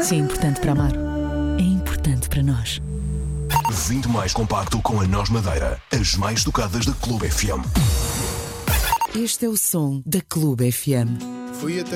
Se é importante para amar, é importante para nós. 20 mais compacto com a Nós Madeira, as mais tocadas da Clube FM. Este é o som da Clube FM. Fui até